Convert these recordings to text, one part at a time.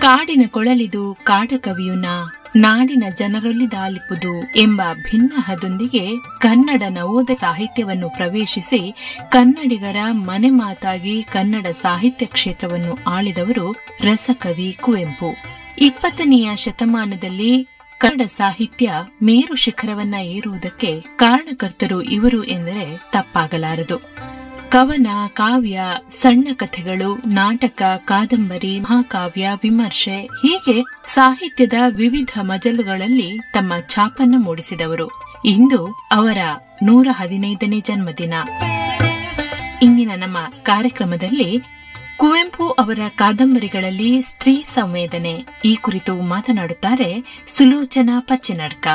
ಕಾಡಿನ ಕೊಳಲಿದು ಕಾಡಕವಿಯುನ ನಾಡಿನ ಜನರೊಲಿದಾಲಿಪುದು ಎಂಬ ಭಿನ್ನಹದೊಂದಿಗೆ ಕನ್ನಡ ನವೋದಯ ಸಾಹಿತ್ಯವನ್ನು ಪ್ರವೇಶಿಸಿ ಕನ್ನಡಿಗರ ಮನೆ ಮಾತಾಗಿ ಕನ್ನಡ ಸಾಹಿತ್ಯ ಕ್ಷೇತ್ರವನ್ನು ಆಳಿದವರು ರಸಕವಿ ಕುವೆಂಪು. 20ನೇ ಶತಮಾನದಲ್ಲಿ ಕನ್ನಡ ಸಾಹಿತ್ಯ ಮೇರು ಶಿಖರವನ್ನ ಏರುವುದಕ್ಕೆ ಕಾರಣಕರ್ತರು ಇವರು ಎಂದರೆ ತಪ್ಪಾಗಲಾರದು. ಕವನ, ಕಾವ್ಯ, ಸಣ್ಣ ಕಥೆಗಳು, ನಾಟಕ, ಕಾದಂಬರಿ, ಮಹಾಕಾವ್ಯ, ವಿಮರ್ಶೆ ಹೀಗೆ ಸಾಹಿತ್ಯದ ವಿವಿಧ ಮಜಲುಗಳಲ್ಲಿ ತಮ್ಮ ಛಾಪನ್ನು ಮೂಡಿಸಿದವರು. ಇಂದು ಅವರ 115ನೇ ಜನ್ಮದಿನ. ಇಂದಿನ ನಮ್ಮ ಕಾರ್ಯಕ್ರಮದಲ್ಲಿ ಕುವೆಂಪು ಅವರ ಕಾದಂಬರಿಗಳಲ್ಲಿ ಸ್ತ್ರೀ ಸಂವೇದನೆ ಈ ಕುರಿತು ಮಾತನಾಡುತ್ತಾರೆ ಸುಲೋಚನಾ ಪಚ್ಚಿನಡ್ಕ.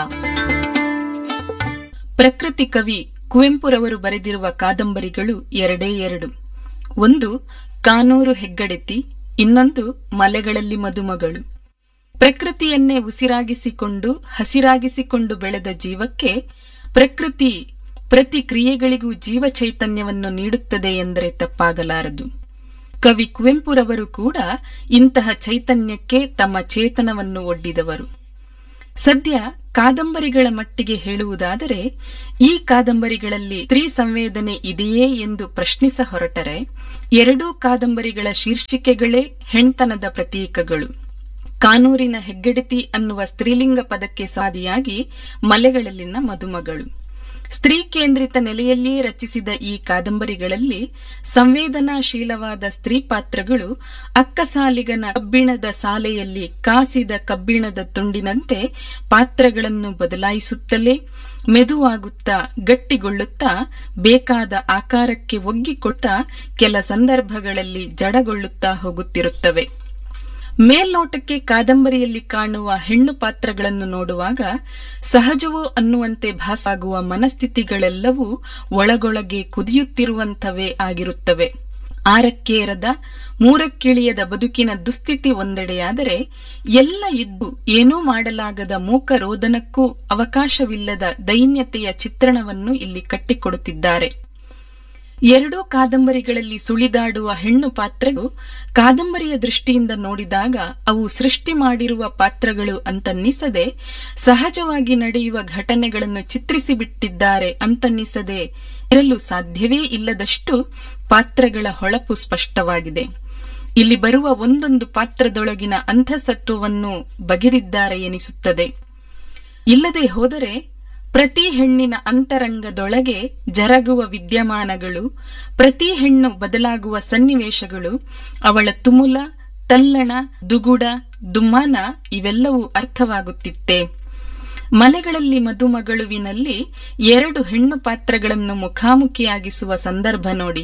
ಪ್ರಕೃತಿ ಕವಿ ಕುವೆಂಪುರವರು ಬರೆದಿರುವ ಕಾದಂಬರಿಗಳು ಎರಡೇ ಎರಡು. ಒಂದು ಕಾನೂರು ಹೆಗ್ಗಡೆತಿ, ಇನ್ನೊಂದು ಮಲೆಗಳಲ್ಲಿ ಮದುಮಗಳು. ಪ್ರಕೃತಿಯನ್ನೇ ಉಸಿರಾಗಿಸಿಕೊಂಡು ಹಸಿರಾಗಿಸಿಕೊಂಡು ಬೆಳೆದ ಜೀವಕ್ಕೆ ಪ್ರಕೃತಿ ಪ್ರತಿ ಕ್ರಿಯೆಗಳಿಗೂ ಜೀವ ಚೈತನ್ಯವನ್ನು ನೀಡುತ್ತದೆ ಎಂದರೆ ತಪ್ಪಾಗಲಾರದು. ಕವಿ ಕುವೆಂಪುರವರು ಕೂಡ ಇಂತಹ ಚೈತನ್ಯಕ್ಕೆ ತಮ್ಮ ಚೇತನವನ್ನು ಒಡ್ಡಿದವರು. ಸದ್ಯ ಕಾದಂಬರಿಗಳ ಮಟ್ಟಿಗೆ ಹೇಳುವುದಾದರೆ ಈ ಕಾದಂಬರಿಗಳಲ್ಲಿ ಸ್ತ್ರೀ ಸಂವೇದನೆ ಇದೆಯೇ ಎಂದು ಪ್ರಶ್ನಿಸ ಹೊರಟರೆ ಎರಡೂ ಕಾದಂಬರಿಗಳ ಶೀರ್ಷಿಕೆಗಳೇ ಹೆಣ್ತನದ ಪ್ರತೀಕಗಳು. ಕಾನೂರಿನ ಹೆಗ್ಗಡತಿ ಅನ್ನುವ ಸ್ತ್ರೀಲಿಂಗ ಪದಕ್ಕೆ ಸಾದಿಯಾಗಿ ಮಲೆಗಳಲ್ಲಿನ ಮದುಮಗಳು. ಸ್ತ್ರೀ ಕೇಂದ್ರಿತ ನೆಲೆಯಲ್ಲಿಯೇ ರಚಿಸಿದ ಈ ಕಾದಂಬರಿಗಳಲ್ಲಿ ಸಂವೇದನಾಶೀಲವಾದ ಸ್ತ್ರೀ ಪಾತ್ರಗಳು ಅಕ್ಕಸಾಲಿಗನ ಕಬ್ಬಿಣದ ಸಾಲೆಯಲ್ಲಿ ಕಾಸಿದ ಕಬ್ಬಿಣದ ತುಂಡಿನಂತೆ ಪಾತ್ರಗಳನ್ನು ಬದಲಾಯಿಸುತ್ತಲೇ ಮೆದುವಾಗುತ್ತಾ ಗಟ್ಟಿಗೊಳ್ಳುತ್ತಾ ಬೇಕಾದ ಆಕಾರಕ್ಕೆ ಒಗ್ಗಿಕೊಳ್ತಾ ಕೆಲ ಸಂದರ್ಭಗಳಲ್ಲಿ ಜಡಗೊಳ್ಳುತ್ತಾ ಹೋಗುತ್ತಿರುತ್ತವೆ. ಮೇಲ್ನೋಟಕ್ಕೆ ಕಾದಂಬರಿಯಲ್ಲಿ ಕಾಣುವ ಹೆಣ್ಣು ಪಾತ್ರಗಳನ್ನು ನೋಡುವಾಗ ಸಹಜವೋ ಅನ್ನುವಂತೆ ಭಾಸವಾಗುವ ಮನಸ್ಥಿತಿಗಳೆಲ್ಲವೂ ಒಳಗೊಳಗೆ ಕುದಿಯುತ್ತಿರುವಂಥವೇ ಆಗಿರುತ್ತವೆ. ಆರಕ್ಕೇರದ ಮೂರಕ್ಕಿಳಿಯದ ಬದುಕಿನ ದುಸ್ಥಿತಿ ಒಂದೆಡೆಯಾದರೆ ಎಲ್ಲ ಇದ್ದು ಏನೂ ಮಾಡಲಾಗದ ಮೂಕ ರೋದನಕ್ಕೂ ಅವಕಾಶವಿಲ್ಲದ ದೈನ್ಯತೆಯ ಚಿತ್ರಣವನ್ನು ಇಲ್ಲಿ ಕಟ್ಟಿಕೊಡುತ್ತಿದ್ದಾರೆ. ಎರಡೂ ಕಾದಂಬರಿಗಳಲ್ಲಿ ಸುಳಿದಾಡುವ ಹೆಣ್ಣು ಪಾತ್ರಗಳು ಕಾದಂಬರಿಯ ದೃಷ್ಟಿಯಿಂದ ನೋಡಿದಾಗ ಅವು ಸೃಷ್ಟಿ ಮಾಡಿರುವ ಪಾತ್ರಗಳು ಅಂತನ್ನಿಸದೆ ಸಹಜವಾಗಿ ನಡೆಯುವ ಘಟನೆಗಳನ್ನು ಚಿತ್ರಿಸಿಬಿಟ್ಟಿದ್ದಾರೆ ಅಂತನ್ನಿಸದೆ ಇರಲು ಸಾಧ್ಯವೇ ಇಲ್ಲದಷ್ಟು ಪಾತ್ರಗಳ ಹೊಳಪು ಸ್ಪಷ್ಟವಾಗಿದೆ. ಇಲ್ಲಿ ಬರುವ ಒಂದೊಂದು ಪಾತ್ರದೊಳಗಿನ ಅಂತಃಸತ್ವವನ್ನು ಬಗೆದಿದ್ದಾರೆ ಎನಿಸುತ್ತದೆ. ಇಲ್ಲದೆ ಹೋದರೆ ಪ್ರತಿ ಹೆಣ್ಣಿನ ಅಂತರಂಗದೊಳಗೆ ಜರಗುವ ವಿದ್ಯಮಾನಗಳು, ಪ್ರತಿ ಹೆಣ್ಣು ಬದಲಾಗುವ ಸನ್ನಿವೇಶಗಳು, ಅವಳ ತುಮುಲ, ತಲ್ಲಣ, ದುಗುಡ, ದುಮ್ಮಾನ ಇವೆಲ್ಲವೂ ಅರ್ಥವಾಗುತ್ತಿತ್ತೆ. ಮಲೆಗಳಲ್ಲಿ ಮದುಮಗಳುವಿನಲ್ಲಿ ಎರಡು ಹೆಣ್ಣು ಪಾತ್ರಗಳನ್ನು ಮುಖಾಮುಖಿಯಾಗಿಸುವ ಸಂದರ್ಭ ನೋಡಿ.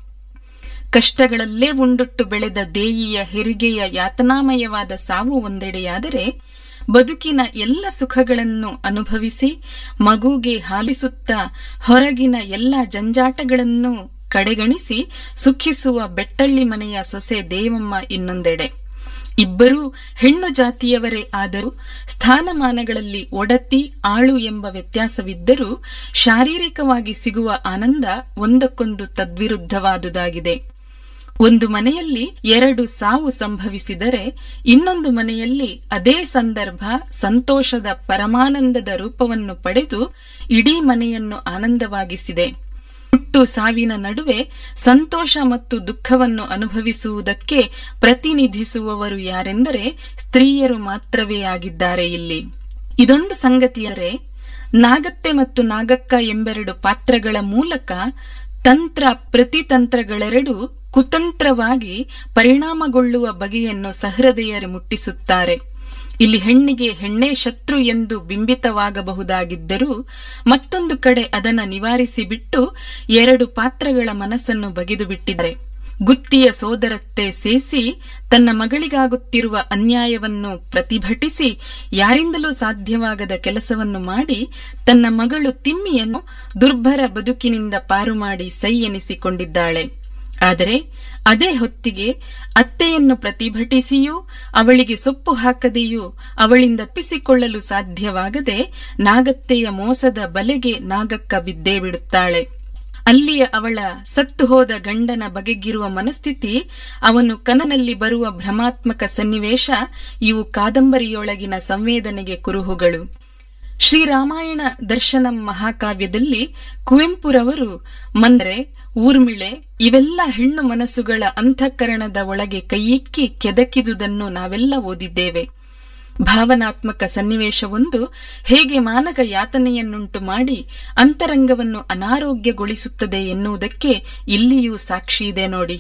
ಕಷ್ಟಗಳಲ್ಲೇ ಉಂಡುಟ್ಟು ಬೆಳೆದ ದೇಯಿಯ ಹೆರಿಗೆಯ ಯಾತನಾಮಯವಾದ ಸಾವು ಒಂದೆಡೆಯಾದರೆ ಬದುಕಿನ ಎಲ್ಲ ಸುಖಗಳನ್ನು ಅನುಭವಿಸಿ ಮಗುಗೆ ಹಾಲಿಸುತ್ತಾ ಹೊರಗಿನ ಎಲ್ಲ ಜಂಜಾಟಗಳನ್ನು ಕಡೆಗಣಿಸಿ ಸುಖಿಸುವ ಬೆಟ್ಟಳ್ಳಿ ಮನೆಯ ಸೊಸೆ ದೇವಮ್ಮ ಇನ್ನೊಂದೆಡೆ. ಇಬ್ಬರೂ ಹೆಣ್ಣು ಜಾತಿಯವರೇ ಆದರೂ ಸ್ಥಾನಮಾನಗಳಲ್ಲಿ ಒಡತಿ ಆಳು ಎಂಬ ವ್ಯತ್ಯಾಸವಿದ್ದರೂ ಶಾರೀರಿಕವಾಗಿ ಸಿಗುವ ಆನಂದ ಒಂದಕ್ಕೊಂದು ತದ್ವಿರುದ್ಧವಾದುದಾಗಿದೆ. ಒಂದು ಮನೆಯಲ್ಲಿ ಎರಡು ಸಾವು ಸಂಭವಿಸಿದರೆ ಇನ್ನೊಂದು ಮನೆಯಲ್ಲಿ ಅದೇ ಸಂದರ್ಭ ಸಂತೋಷದ ಪರಮಾನಂದದ ರೂಪವನ್ನು ಪಡೆದು ಇಡೀ ಮನೆಯನ್ನು ಆನಂದವಾಗಿಸಿದೆ. ಹುಟ್ಟು ಸಾವಿನ ನಡುವೆ ಸಂತೋಷ ಮತ್ತು ದುಃಖವನ್ನು ಅನುಭವಿಸುವುದಕ್ಕೆ ಪ್ರತಿನಿಧಿಸುವವರು ಯಾರೆಂದರೆ ಸ್ತ್ರೀಯರು ಮಾತ್ರವೇ ಆಗಿದ್ದಾರೆ ಇಲ್ಲಿ. ಇದೊಂದು ಸಂಗತಿಯರೆ ನಾಗತ್ತೆ ಮತ್ತು ನಾಗಕ್ಕ ಎಂಬೆರಡು ಪಾತ್ರಗಳ ಮೂಲಕ ತಂತ್ರ ಪ್ರತಿತಂತ್ರಗಳೆರಡು ಕುತಂತ್ರವಾಗಿ ಪರಿಣಾಮಗೊಳ್ಳುವ ಬಗೆಯನ್ನು ಸಹೃದಯರು ಮುಟ್ಟಿಸುತ್ತಾರೆ. ಇಲ್ಲಿ ಹೆಣ್ಣಿಗೆ ಹೆಣ್ಣೇ ಶತ್ರು ಎಂದು ಬಿಂಬಿತವಾಗಬಹುದಾಗಿದ್ದರೂ ಮತ್ತೊಂದು ಕಡೆ ಅದನ್ನು ನಿವಾರಿಸಿಬಿಟ್ಟು ಎರಡು ಪಾತ್ರಗಳ ಮನಸ್ಸನ್ನು ಬಗೆದು ಬಿಟ್ಟಿದ್ದಾರೆ. ಗುತ್ತಿಯ ಸೋದರತ್ತೆ ಸೇಸಿ ತನ್ನ ಮಗಳಿಗಾಗುತ್ತಿರುವ ಅನ್ಯಾಯವನ್ನು ಪ್ರತಿಭಟಿಸಿ ಯಾರಿಂದಲೂ ಸಾಧ್ಯವಾಗದ ಕೆಲಸವನ್ನು ಮಾಡಿ ತನ್ನ ಮಗಳು ತಿಮ್ಮಿಯನ್ನು ದುರ್ಭರ ಬದುಕಿನಿಂದ ಪಾರು ಮಾಡಿ ಸೈ ಎನಿಸಿಕೊಂಡಿದ್ದಾಳೆ. ಆದರೆ ಅದೇ ಹೊತ್ತಿಗೆ ಅತ್ತೆಯನ್ನು ಪ್ರತಿಭಟಿಸಿಯೂ ಅವಳಿಗೆ ಸೊಪ್ಪು ಹಾಕದೆಯೂ ಅವಳಿಂದ ತಪ್ಪಿಸಿಕೊಳ್ಳಲು ಸಾಧ್ಯವಾಗದೆ ನಾಗತ್ತೆಯ ಮೋಸದ ಬಲೆಗೆ ನಾಗಕ್ಕ ಬಿದ್ದೇ ಬಿಡುತ್ತಾಳೆ. ಅಲ್ಲಿಯ ಅವಳ ಸತ್ತು ಹೋದ ಗಂಡನ ಬಗೆಗಿರುವ ಮನಸ್ಥಿತಿ, ಅವನು ಕನನಲ್ಲಿ ಬರುವ ಭ್ರಮಾತ್ಮಕ ಸನ್ನಿವೇಶ, ಇವು ಕಾದಂಬರಿಯೊಳಗಿನ ಸಂವೇದನೆಗೆ ಕುರುಹುಗಳು. ಶ್ರೀರಾಮಾಯಣ ದರ್ಶನಂ ಮಹಾಕಾವ್ಯದಲ್ಲಿ ಕುವೆಂಪುರವರು ಮಂದ್ರೆ, ಊರ್ಮಿಳೆ ಇವೆಲ್ಲ ಹೆಣ್ಣು ಮನಸ್ಸುಗಳ ಅಂತಃಕರಣದ ಒಳಗೆ ಕೈಯಿಕ್ಕಿ ಕೆದಕಿದುದನ್ನು ನಾವೆಲ್ಲ ಓದಿದ್ದೇವೆ. ಭಾವನಾತ್ಮಕ ಸನ್ನಿವೇಶವೊಂದು ಹೇಗೆ ಮಾನಸ ಯಾತನೆಯನ್ನುಂಟು ಮಾಡಿ ಅಂತರಂಗವನ್ನು ಅನಾರೋಗ್ಯಗೊಳಿಸುತ್ತದೆ ಎನ್ನುವುದಕ್ಕೆ ಇಲ್ಲಿಯೂ ಸಾಕ್ಷಿಯಿದೆ ನೋಡಿ.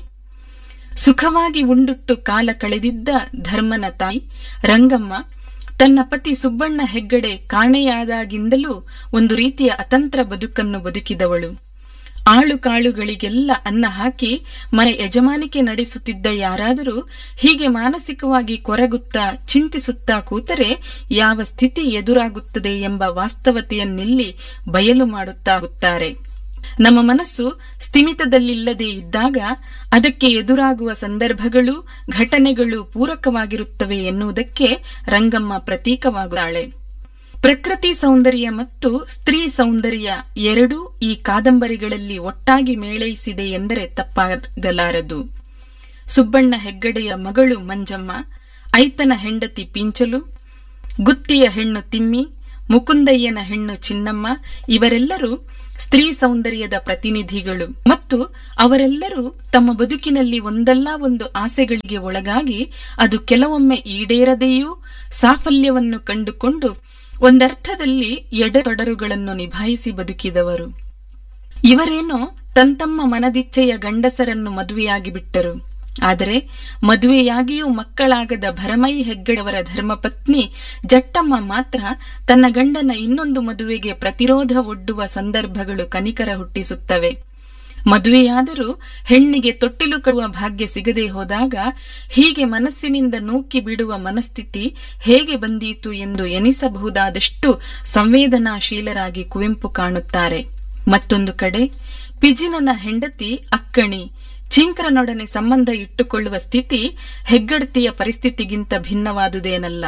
ಸುಖವಾಗಿ ಉಂಡುಟ್ಟು ಕಾಲ ಕಳೆದಿದ್ದ ಧರ್ಮನ ತಾಯಿ ರಂಗಮ್ಮ ತನ್ನ ಪತಿ ಸುಬ್ಬಣ್ಣ ಹೆಗ್ಗಡೆ ಕಾಣೆಯಾದಾಗಿಂದಲೂ ಒಂದು ರೀತಿಯ ಅತಂತ್ರ ಬದುಕನ್ನು ಬದುಕಿದವಳು. ಆಳು ಕಾಳುಗಳಿಗೆಲ್ಲ ಅನ್ನ ಹಾಕಿ ಮನೆ ಯಜಮಾನಿಕೆ ನಡೆಸುತ್ತಿದ್ದ ಯಾರಾದರೂ ಹೀಗೆ ಮಾನಸಿಕವಾಗಿ ಕೊರಗುತ್ತಾ ಚಿಂತಿಸುತ್ತಾ ಕೂತರೆ ಯಾವ ಸ್ಥಿತಿ ಎದುರಾಗುತ್ತದೆ ಎಂಬ ವಾಸ್ತವತೆಯನ್ನಿಲ್ಲಿ ಬಯಲು ಮಾಡುತ್ತಾ ಹೋಗುತ್ತಾರೆ. ನಮ್ಮ ಮನಸ್ಸು ಸ್ಥಿಮಿತದಲ್ಲಿಲ್ಲದೆ ಇದ್ದಾಗ ಅದಕ್ಕೆ ಎದುರಾಗುವ ಸಂದರ್ಭಗಳು, ಘಟನೆಗಳು ಪೂರಕವಾಗಿರುತ್ತವೆ ಎನ್ನುವುದಕ್ಕೆ ರಂಗಮ್ಮ ಪ್ರತೀಕವಾಗುತ್ತಾಳೆ. ಪ್ರಕೃತಿ ಸೌಂದರ್ಯ ಮತ್ತು ಸ್ತ್ರೀ ಸೌಂದರ್ಯ ಎರಡೂ ಈ ಕಾದಂಬರಿಗಳಲ್ಲಿ ಒಟ್ಟಾಗಿ ಮೇಳೈಸಿದೆ ಎಂದರೆ ತಪ್ಪಾಗಲಾರದು. ಸುಬ್ಬಣ್ಣ ಹೆಗ್ಗಡೆಯ ಮಗಳು ಮಂಜಮ್ಮ, ಐತನ ಹೆಂಡತಿ ಪಿಂಚಲು, ಗುತ್ತಿಯ ಹೆಣ್ಣು ತಿಮ್ಮಿ, ಮುಕುಂದಯ್ಯನ ಹೆಣ್ಣು ಚಿನ್ನಮ್ಮ ಇವರೆಲ್ಲರೂ ಸ್ತ್ರೀ ಸೌಂದರ್ಯದ ಪ್ರತಿನಿಧಿಗಳು. ಮತ್ತು ಅವರೆಲ್ಲರೂ ತಮ್ಮ ಬದುಕಿನಲ್ಲಿ ಒಂದಲ್ಲ ಒಂದು ಆಸೆಗಳಿಗೆ ಒಳಗಾಗಿ ಅದು ಕೆಲವೊಮ್ಮೆ ಈಡೇರದೆಯೂ ಸಾಫಲ್ಯವನ್ನು ಕಂಡುಕೊಂಡು ಒಂದರ್ಥದಲ್ಲಿ ಎಡತೊಡರುಗಳನ್ನು ನಿಭಾಯಿಸಿ ಬದುಕಿದವರು. ಇವರೇನೋ ತಮ್ಮ ಮನದಿಚ್ಛೆಯ ಗಂಡಸರನ್ನು ಮದುವೆಯಾಗಿ ಬಿಟ್ಟರು. ಆದರೆ ಮದುವೆಯಾಗಿಯೂ ಮಕ್ಕಳಾಗದ ಭರಮೈ ಹೆಗ್ಗಡೆಯವರ ಧರ್ಮಪತ್ನಿ ಜಟ್ಟಮ್ಮ ಮಾತ್ರ ತನ್ನ ಗಂಡನ ಇನ್ನೊಂದು ಮದುವೆಗೆ ಪ್ರತಿರೋಧ ಒಡ್ಡುವ ಸಂದರ್ಭಗಳು ಕನಿಕರ ಹುಟ್ಟಿಸುತ್ತವೆ. ಮದುವೆಯಾದರೂ ಹೆಣ್ಣಿಗೆ ತೊಟ್ಟಿಲು ಕಡುವ ಭಾಗ್ಯ ಸಿಗದೆ ಹೋದಾಗ ಹೀಗೆ ಮನಸ್ಸಿನಿಂದ ನೂಕಿ ಬಿಡುವ ಮನಸ್ಥಿತಿ ಹೇಗೆ ಬಂದೀತು ಎಂದು ಎನಿಸಬಹುದಾದಷ್ಟು ಸಂವೇದನಾಶೀಲರಾಗಿ ಕುವೆಂಪು ಕಾಣುತ್ತಾರೆ. ಮತ್ತೊಂದು ಕಡೆ ಪಿಜಿನನ ಹೆಂಡತಿ ಅಕ್ಕಣಿ ಚಿಂಕ್ರನೊಡನೆ ಸಂಬಂಧ ಇಟ್ಟುಕೊಳ್ಳುವ ಸ್ಥಿತಿ ಹೆಗ್ಗಡತಿಯ ಪರಿಸ್ಥಿತಿಗಿಂತ ಭಿನ್ನವಾದುದೇನಲ್ಲ.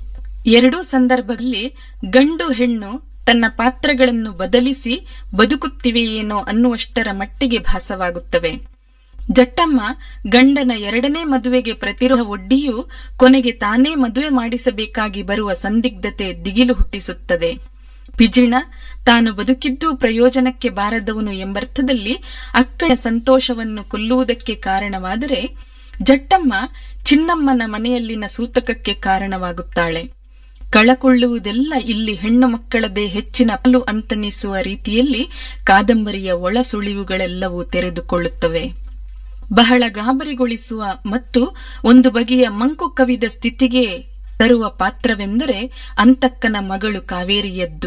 ಎರಡೂ ಸಂದರ್ಭದಲ್ಲಿ ಗಂಡು ಹೆಣ್ಣು ತನ್ನ ಪಾತ್ರಗಳನ್ನು ಬದಲಿಸಿ ಬದುಕುತ್ತಿವೆಯೇನೋ ಅನ್ನುವಷ್ಟರ ಮಟ್ಟಿಗೆ ಭಾಸವಾಗುತ್ತವೆ. ಜಟ್ಟಮ್ಮ ಗಂಡನ ಎರಡನೇ ಮದುವೆಗೆ ಪ್ರತಿರೋಧ ಒಡ್ಡಿಯೂ ಕೊನೆಗೆ ತಾನೇ ಮದುವೆ ಮಾಡಿಸಬೇಕಾಗಿ ಬರುವ ಸಂದಿಗ್ಧತೆ ದಿಗಿಲು ಹುಟ್ಟಿಸುತ್ತದೆ. ಪಿಜಿಣ ತಾನು ಬದುಕಿದ್ದೂ ಪ್ರಯೋಜನಕ್ಕೆ ಬಾರದವನು ಎಂಬರ್ಥದಲ್ಲಿ ಅಕ್ಕಳ ಸಂತೋಷವನ್ನು ಕೊಲ್ಲುವುದಕ್ಕೆ ಕಾರಣವಾದರೆ, ಜಟ್ಟಮ್ಮ ಚಿನ್ನಮ್ಮನ ಮನೆಯಲ್ಲಿನ ಸೂತಕಕ್ಕೆ ಕಾರಣವಾಗುತ್ತಾಳೆ. ಕಳಕೊಳ್ಳುವುದೆಲ್ಲ ಇಲ್ಲಿ ಹೆಣ್ಣು ಮಕ್ಕಳದೇ ಹೆಚ್ಚಿನ ಪಾಲು ಅಂತನಿಸುವ ರೀತಿಯಲ್ಲಿ ಕಾದಂಬರಿಯ ಒಳ ಸುಳಿವುಗಳೆಲ್ಲವೂ ತೆರೆದುಕೊಳ್ಳುತ್ತವೆ. ಬಹಳ ಗಾಬರಿಗೊಳಿಸುವ ಮತ್ತು ಒಂದು ಬಗೆಯ ಮಂಕು ಕವಿದ ಸ್ಥಿತಿಗೆ ತರುವ ಪಾತ್ರವೆಂದರೆ ಅಂತಕ್ಕನ ಮಗಳು ಕಾವೇರಿಯದ್ದು.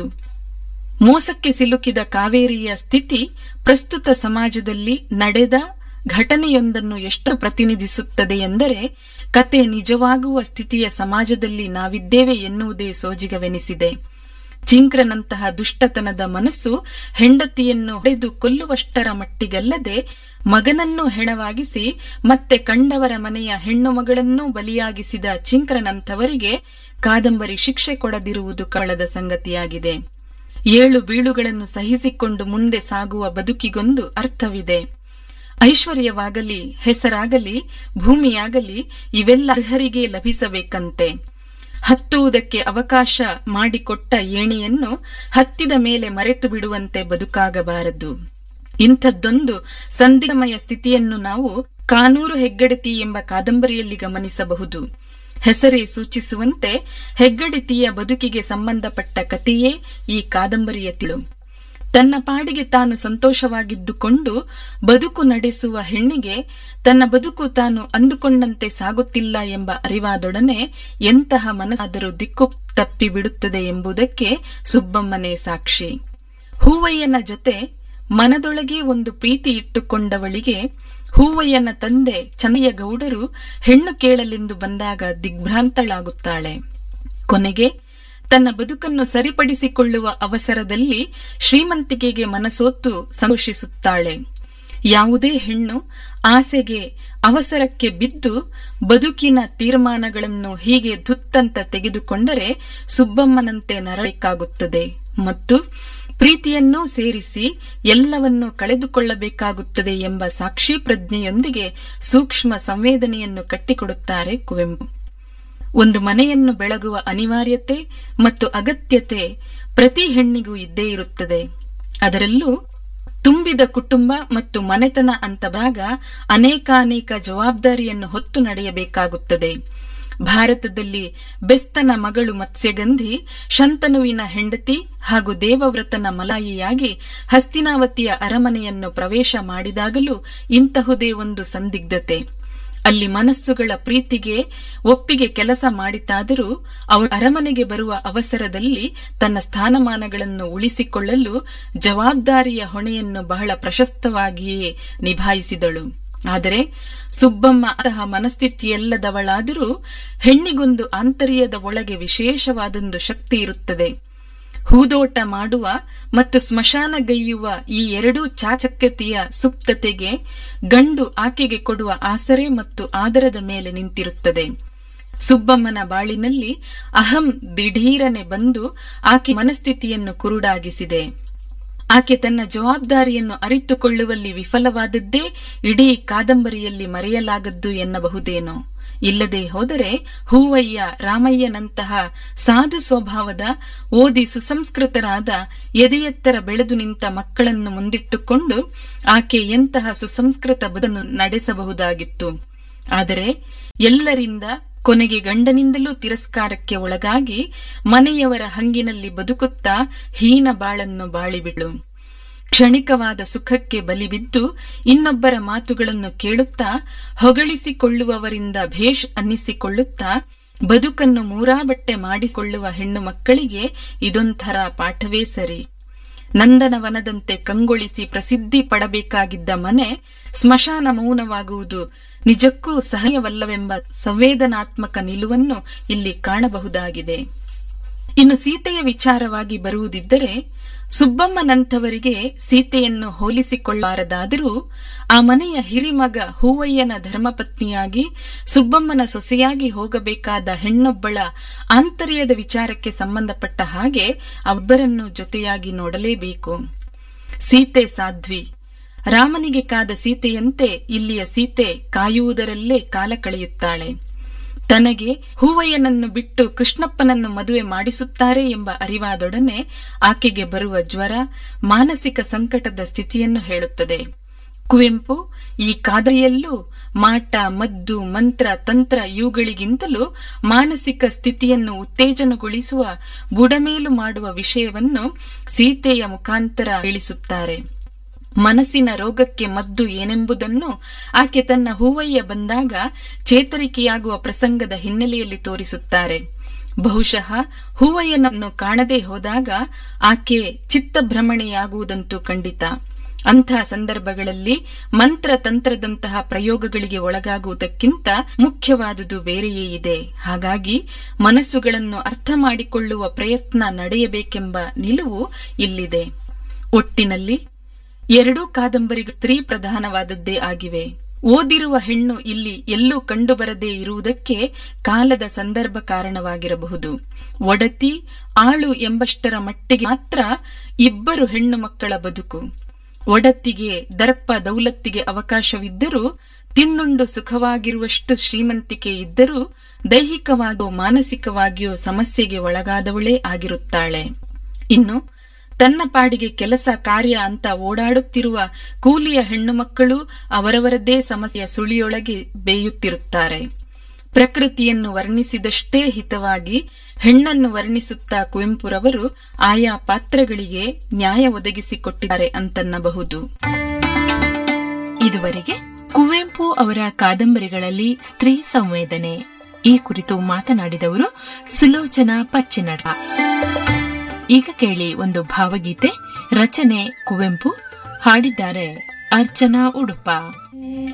ಮೋಸಕ್ಕೆ ಸಿಲುಕಿದ ಕಾವೇರಿಯ ಸ್ಥಿತಿ ಪ್ರಸ್ತುತ ಸಮಾಜದಲ್ಲಿ ನಡೆದ ಘಟನೆಯೊಂದನ್ನು ಎಷ್ಟು ಪ್ರತಿನಿಧಿಸುತ್ತದೆ ಎಂದರೆ, ಕತೆ ನಿಜವಾಗುವ ಸ್ಥಿತಿಯ ಸಮಾಜದಲ್ಲಿ ನಾವಿದ್ದೇವೆ ಎನ್ನುವುದೇ ಸೋಜಿಗವೆನಿಸಿದೆ. ಚಿಂಕ್ರನಂತಹ ದುಷ್ಟತನದ ಮನಸ್ಸು ಹೆಂಡತಿಯನ್ನು ಹೊಡೆದು ಕೊಲ್ಲುವಷ್ಟರ ಮಟ್ಟಿಗಲ್ಲದೆ ಮಗನನ್ನು ಹೆಣವಾಗಿಸಿ ಮತ್ತೆ ಕಂಡವರ ಮನೆಯ ಹೆಣ್ಣು ಮಗಳನ್ನೂ ಬಲಿಯಾಗಿಸಿದ ಚಿಂಕ್ರನಂಥವರಿಗೆ ಕಾದಂಬರಿ ಶಿಕ್ಷೆ ಕೊಡದಿರುವುದು ಕಳದ ಸಂಗತಿಯಾಗಿದೆ. ಏಳು ಬೀಳುಗಳನ್ನು ಸಹಿಸಿಕೊಂಡು ಮುಂದೆ ಸಾಗುವ ಬದುಕಿಗೊಂದು ಅರ್ಥವಿದೆ. ಐಶ್ವರ್ಯವಾಗಲಿ, ಹೆಸರಾಗಲಿ, ಭೂಮಿಯಾಗಲಿ ಇವೆಲ್ಲ ಅರ್ಹರಿಗೆ ಲಭಿಸಬೇಕಂತೆ. ಹತ್ತುವುದಕ್ಕೆ ಅವಕಾಶ ಮಾಡಿಕೊಟ್ಟ ಏಣಿಯನ್ನು ಹತ್ತಿದ ಮೇಲೆ ಮರೆತು ಬಿಡುವಂತೆ ಬದುಕಾಗಬಾರದು. ಇಂಥದ್ದೊಂದು ಸಂದಿಗ್ಧಮಯ ಸ್ಥಿತಿಯನ್ನು ನಾವು ಕಾನೂರು ಹೆಗ್ಗಡತಿ ಎಂಬ ಕಾದಂಬರಿಯಲ್ಲಿ ಗಮನಿಸಬಹುದು. ಹೆಸರೇ ಸೂಚಿಸುವಂತೆ ಹೆಗ್ಗಡತಿಯ ಬದುಕಿಗೆ ಸಂಬಂಧಪಟ್ಟ ಕಥೆಯೇ ಈ ಕಾದಂಬರಿಯ ತಿಳು. ತನ್ನ ಪಾಡಿಗೆ ತಾನು ಸಂತೋಷವಾಗಿದ್ದುಕೊಂಡು ಬದುಕು ನಡೆಸುವ ಹೆಣ್ಣಿಗೆ ತನ್ನ ಬದುಕು ತಾನು ಅಂದುಕೊಂಡಂತೆ ಸಾಗುತ್ತಿಲ್ಲ ಎಂಬ ಅರಿವಾದೊಡನೆ ಎಂತಹ ಮನಸ್ಸಾದರೂ ದಿಕ್ಕು ತಪ್ಪಿ ಬಿಡುತ್ತದೆ ಎಂಬುದಕ್ಕೆ ಸುಬ್ಬಮ್ಮನೇ ಸಾಕ್ಷಿ. ಹೂವಯ್ಯನ ಜೊತೆ ಮನದೊಳಗೆ ಒಂದು ಪ್ರೀತಿ ಇಟ್ಟುಕೊಂಡವಳಿಗೆ ಹೂವಯ್ಯನ ತಂದೆ ಚನ್ನಯ್ಯ ಗೌಡರು ಹೆಣ್ಣು ಕೇಳಲೆಂದು ಬಂದಾಗ ದಿಗ್ಭ್ರಾಂತಳಾಗುತ್ತಾಳೆ. ಕೊನೆಗೆ ತನ್ನ ಬದುಕನ್ನು ಸರಿಪಡಿಸಿಕೊಳ್ಳುವ ಅವಸರದಲ್ಲಿ ಶ್ರೀಮಂತಿಕೆಗೆ ಮನಸೋತು ಸಂತೋಷಿಸುತ್ತಾಳೆ. ಯಾವುದೇ ಹೆಣ್ಣು ಆಸೆಗೆ ಅವಸರಕ್ಕೆ ಬಿದ್ದು ಬದುಕಿನ ತೀರ್ಮಾನಗಳನ್ನು ಹೀಗೆ ಧುತ್ತಂತ ತೆಗೆದುಕೊಂಡರೆ ಸುಬ್ಬಮ್ಮನಂತೆ ನರಬೇಕಾಗುತ್ತದೆ ಮತ್ತು ಪ್ರೀತಿಯನ್ನೂ ಸೇರಿಸಿ ಎಲ್ಲವನ್ನೂ ಕಳೆದುಕೊಳ್ಳಬೇಕಾಗುತ್ತದೆ ಎಂಬ ಸಾಕ್ಷಿ ಪ್ರಜ್ಞೆಯೊಂದಿಗೆ ಸೂಕ್ಷ್ಮ ಸಂವೇದನೆಯನ್ನು ಕಟ್ಟಿಕೊಡುತ್ತಾರೆ ಕುವೆಂಪು. ಒಂದು ಮನೆಯನ್ನು ಬೆಳಗುವ ಅನಿವಾರ್ಯತೆ ಮತ್ತು ಅಗತ್ಯತೆ ಪ್ರತಿ ಹೆಣ್ಣಿಗೂ ಇದ್ದೇ ಇರುತ್ತದೆ. ಅದರಲ್ಲೂ ತುಂಬಿದ ಕುಟುಂಬ ಮತ್ತು ಮನೆತನ ಅಂತದಾಗ ಅನೇಕಾನೇಕ ಜವಾಬ್ದಾರಿಯನ್ನು ಹೊತ್ತು ನಡೆಯಬೇಕಾಗುತ್ತದೆ. ಭಾರತದಲ್ಲಿ ಬೆಸ್ತನ ಮಗಳು ಮತ್ಸ್ಯಗಂಧಿ, ಶಂತನುವಿನ ಹೆಂಡತಿ ಹಾಗೂ ದೇವವ್ರತನ ಮಲಾಯಿಯಾಗಿ ಹಸ್ತಿನಾವತಿಯ ಅರಮನೆಯನ್ನು ಪ್ರವೇಶ ಮಾಡಿದಾಗಲೂ ಇಂತಹುದೇ ಒಂದು ಸಂದಿಗ್ಧತೆ. ಅಲ್ಲಿ ಮನಸ್ಸುಗಳ ಪ್ರೀತಿಗೆ ಒಪ್ಪಿಗೆ ಕೆಲಸ ಮಾಡಿತಾದರೂ ಅವಳು ಅರಮನೆಗೆ ಬರುವ ಅವಸರದಲ್ಲಿ ತನ್ನ ಸ್ಥಾನಮಾನಗಳನ್ನು ಉಳಿಸಿಕೊಳ್ಳಲು ಜವಾಬ್ದಾರಿಯ ಹೊಣೆಯನ್ನು ಬಹಳ ಪ್ರಶಸ್ತವಾಗಿಯೇ ನಿಭಾಯಿಸಿದಳು. ಆದರೆ ಸುಬ್ಬಮ್ಮ ಅಂತಹ ಮನಸ್ಥಿತಿಯಲ್ಲದವಳಾದರೂ ಹೆಣ್ಣಿಗೊಂದು ಆಂತರ್ಯದ ಒಳಗೆ ವಿಶೇಷವಾದೊಂದು ಶಕ್ತಿ ಇರುತ್ತದೆ. ಹೂದೋಟ ಮಾಡುವ ಮತ್ತು ಸ್ಮಶಾನಗೈಯುವ ಈ ಎರಡೂ ಚಾಚಕ್ಯತೆಯ ಸುಪ್ತತೆಗೆ ಗಂಡು ಆಕೆಗೆ ಕೊಡುವ ಆಸರೆ ಮತ್ತು ಆದರದ ಮೇಲೆ ನಿಂತಿರುತ್ತದೆ. ಸುಬ್ಬಮ್ಮನ ಬಾಳಿನಲ್ಲಿ ಅಹಂ ದಿಢೀರನೆ ಬಂದು ಆಕೆ ಮನಸ್ಥಿತಿಯನ್ನು ಕುರುಡಾಗಿಸಿದೆ. ಆಕೆ ತನ್ನ ಜವಾಬ್ದಾರಿಯನ್ನು ಅರಿತುಕೊಳ್ಳುವಲ್ಲಿ ವಿಫಲವಾದದ್ದೇ ಇಡೀ ಕಾದಂಬರಿಯಲ್ಲಿ ಮರೆಯಲಾಗದ್ದು ಎನ್ನಬಹುದೇನೋ. ಇಲ್ಲದೆ ಹೋದರೆ ಹೂವಯ್ಯ, ರಾಮಯ್ಯನಂತಹ ಸಾಧು ಸ್ವಭಾವದ, ಓದಿ ಸುಸಂಸ್ಕೃತರಾದ, ಎದೆಯೆತ್ತರ ಬೆಳೆದು ನಿಂತ ಮಕ್ಕಳನ್ನು ಮುಂದಿಟ್ಟುಕೊಂಡು ಆಕೆ ಎಂತಹ ಸುಸಂಸ್ಕೃತ ಬದುಕನ್ನು ನಡೆಸಬಹುದಾಗಿತ್ತು. ಆದರೆ ಎಲ್ಲರಿಂದ, ಕೊನೆಗೆ ಗಂಡನಿಂದಲೂ ತಿರಸ್ಕಾರಕ್ಕೆ ಒಳಗಾಗಿ ಮನೆಯವರ ಹಂಗಿನಲ್ಲಿ ಬದುಕುತ್ತಾ ಹೀನ ಬಾಳನ್ನು ಬಾಳಿಬಿಡು. ಕ್ಷಣಿಕವಾದ ಸುಖಕ್ಕೆ ಬಲಿಬಿದ್ದು ಇನ್ನೊಬ್ಬರ ಮಾತುಗಳನ್ನು ಕೇಳುತ್ತಾ ಹೊಗಳಿಸಿಕೊಳ್ಳುವವರಿಂದ ಭೇಷ್ ಅನ್ನಿಸಿಕೊಳ್ಳುತ್ತಾ ಬದುಕನ್ನು ಮೂರಾಬಟ್ಟೆ ಮಾಡಿಸಿಕೊಳ್ಳುವ ಹೆಣ್ಣು ಮಕ್ಕಳಿಗೆ ಇದೊಂಥರ ಪಾಠವೇ ಸರಿ. ನಂದನವನದಂತೆ ಕಂಗೊಳಿಸಿ ಪ್ರಸಿದ್ಧಿ ಪಡಬೇಕಾಗಿದ್ದ ಮನೆ ಸ್ಮಶಾನ ಮೌನವಾಗುವುದು ನಿಜಕ್ಕೂ ಸಹ್ಯವಲ್ಲವೆಂಬ ಸಂವೇದನಾತ್ಮಕ ನಿಲುವನ್ನು ಇಲ್ಲಿ ಕಾಣಬಹುದಾಗಿದೆ. ಇನ್ನು ಸೀತೆಯ ವಿಚಾರವಾಗಿ ಬರುವುದಿದ್ದರೆ, ಸುಬ್ಬಮ್ಮನಂಥವರಿಗೆ ಸೀತೆಯನ್ನು ಹೋಲಿಸಿಕೊಳ್ಳಬಾರದಾದರೂ ಆ ಮನೆಯ ಹಿರಿಮಗ ಹೂವಯ್ಯನ ಧರ್ಮಪತ್ನಿಯಾಗಿ ಸುಬ್ಬಮ್ಮನ ಸೊಸೆಯಾಗಿ ಹೋಗಬೇಕಾದ ಹೆಣ್ಣೊಬ್ಬಳ ಆಂತರ್ಯದ ವಿಚಾರಕ್ಕೆ ಸಂಬಂಧಪಟ್ಟ ಹಾಗೆ ಅವರಿಬ್ಬರನ್ನು ಜೊತೆಯಾಗಿ ನೋಡಲೇಬೇಕು. ಸೀತೆ ಸಾಧ್ವಿ. ರಾಮನಿಗೆ ಕಾದ ಸೀತೆಯಂತೆ ಇಲ್ಲಿಯ ಸೀತೆ ಕಾಯುವುದರಲ್ಲೇ ಕಾಲ ಕಳೆಯುತ್ತಾಳೆ. ತನಗೆ ಹೂವಯ್ಯನನ್ನು ಬಿಟ್ಟು ಕೃಷ್ಣಪ್ಪನನ್ನು ಮದುವೆ ಮಾಡಿಸುತ್ತಾರೆ ಎಂಬ ಅರಿವಾದೊಡನೆ ಆಕೆಗೆ ಬರುವ ಜ್ವರ ಮಾನಸಿಕ ಸಂಕಟದ ಸ್ಥಿತಿಯನ್ನು ಹೇಳುತ್ತದೆ. ಕುವೆಂಪು ಈ ಕಾದಂಬರಿಯಲ್ಲೂ ಮಾಟ, ಮದ್ದು, ಮಂತ್ರ, ತಂತ್ರ ಇವುಗಳಿಗಿಂತಲೂ ಮಾನಸಿಕ ಸ್ಥಿತಿಯನ್ನು ಉತ್ತೇಜನಗೊಳಿಸುವ, ಬುಡಮೇಲು ಮಾಡುವ ವಿಷಯವನ್ನು ಸೀತೆಯ ಮುಖಾಂತರ ತಿಳಿಸುತ್ತಾರೆ. ಮನಸ್ಸಿನ ರೋಗಕ್ಕೆ ಮದ್ದು ಏನೆಂಬುದನ್ನು ಆಕೆ ತನ್ನ ಹೂವಯ್ಯ ಬಂದಾಗ ಚೇತರಿಕೆಯಾಗುವ ಪ್ರಸಂಗದ ಹಿನ್ನೆಲೆಯಲ್ಲಿ ತೋರಿಸುತ್ತಾರೆ. ಬಹುಶಃ ಹೂವಯ್ಯನನ್ನು ಕಾಣದೇ ಹೋದಾಗ ಆಕೆ ಚಿತ್ತಭ್ರಮಣೆಯಾಗುವುದಂತೂ ಖಂಡಿತ. ಅಂಥ ಸಂದರ್ಭಗಳಲ್ಲಿ ಮಂತ್ರ ತಂತ್ರದಂತಹ ಪ್ರಯೋಗಗಳಿಗೆ ಒಳಗಾಗುವುದಕ್ಕಿಂತ ಮುಖ್ಯವಾದುದು ಬೇರೆಯೇ ಇದೆ. ಹಾಗಾಗಿ ಮನಸ್ಸುಗಳನ್ನು ಅರ್ಥ ಮಾಡಿಕೊಳ್ಳುವ ಪ್ರಯತ್ನ ನಡೆಯಬೇಕೆಂಬ ನಿಲುವು ಇಲ್ಲಿದೆ. ಒಟ್ಟಿನಲ್ಲಿ ಎರಡೂ ಕಾದಂಬರಿಗಳು ಸ್ತ್ರೀ ಪ್ರಧಾನವಾದದ್ದೇ ಆಗಿವೆ. ಓದಿರುವ ಹೆಣ್ಣು ಇಲ್ಲಿ ಎಲ್ಲೂ ಕಂಡುಬರದೇ ಇರುವುದಕ್ಕೆ ಕಾಲದ ಸಂದರ್ಭ ಕಾರಣವಾಗಿರಬಹುದು. ಒಡತಿ, ಆಳು ಎಂಬಷ್ಟರ ಮಟ್ಟಿಗೆ ಮಾತ್ರ ಇಬ್ಬರು ಹೆಣ್ಣು ಮಕ್ಕಳ ಬದುಕು. ಒಡತಿಗೆ ದರ್ಪ ದೌಲತ್ತಿಗೆ ಅವಕಾಶವಿದ್ದರೂ, ತಿನ್ನುಂಡು ಸುಖವಾಗಿರುವಷ್ಟು ಶ್ರೀಮಂತಿಕೆ ಇದ್ದರೂ ದೈಹಿಕವಾಗಿಯೋ ಮಾನಸಿಕವಾಗಿಯೋ ಸಮಸ್ಯೆಗೆ ಒಳಗಾದವಳೇ ಆಗಿರುತ್ತಾಳೆ. ಇನ್ನು ತನ್ನ ಪಾಡಿಗೆ ಕೆಲಸ ಕಾರ್ಯ ಅಂತ ಓಡಾಡುತ್ತಿರುವ ಕೂಲಿಯ ಹೆಣ್ಣು ಮಕ್ಕಳು ಅವರವರದ್ದೇ ಸಮಸ್ಯೆಯ ಸುಳಿಯೊಳಗೆ ಬೇಯುತ್ತಿರುತ್ತಾರೆ. ಪ್ರಕೃತಿಯನ್ನು ವರ್ಣಿಸಿದಷ್ಟೇ ಹಿತವಾಗಿ ಹೆಣ್ಣನ್ನು ವರ್ಣಿಸುತ್ತಾ ಕುವೆಂಪುರವರು ಆಯಾ ಪಾತ್ರಗಳಿಗೆ ನ್ಯಾಯ ಒದಗಿಸಿಕೊಟ್ಟಿದ್ದಾರೆ ಅಂತನ್ನಬಹುದು. ಇದುವರೆಗೆ ಕುವೆಂಪು ಅವರ ಕಾದಂಬರಿಗಳಲ್ಲಿ ಸ್ತ್ರೀ ಸಂವೇದನೆ ಈ ಕುರಿತು ಮಾತನಾಡಿದವರು ಸುಲೋಚನಾ ಪಚ್ಚಿನಡ. ಈಗ ಕೇಳಿ ಒಂದು ಭಾವಗೀತೆ. ರಚನೆ ಕುವೆಂಪು, ಹಾಡಿದ್ದಾರೆ ಅರ್ಚನಾ ಉಡುಪ.